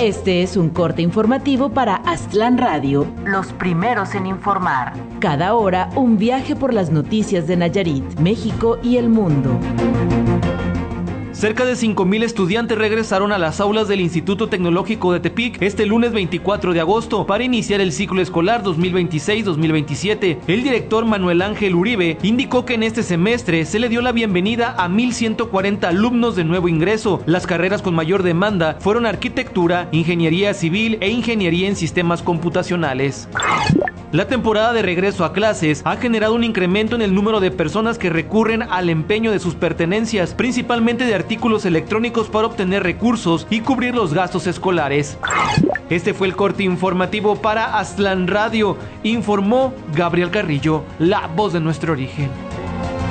Este es un corte informativo para Aztlán Radio, los primeros en informar. Cada hora, un viaje por las noticias de Nayarit, México y el mundo. Cerca de 5,000 estudiantes regresaron a las aulas del Instituto Tecnológico de Tepic este lunes 24 de agosto para iniciar el ciclo escolar 2026-2027. El director Manuel Ángel Uribe indicó que en este semestre se le dio la bienvenida a 1,140 alumnos de nuevo ingreso. Las carreras con mayor demanda fueron arquitectura, ingeniería civil e ingeniería en sistemas computacionales. La temporada de regreso a clases ha generado un incremento en el número de personas que recurren al empeño de sus pertenencias, principalmente de artículos electrónicos para obtener recursos y cubrir los gastos escolares. Este fue el corte informativo para Aztlán Radio, informó Gabriel Carrillo, la voz de nuestro origen.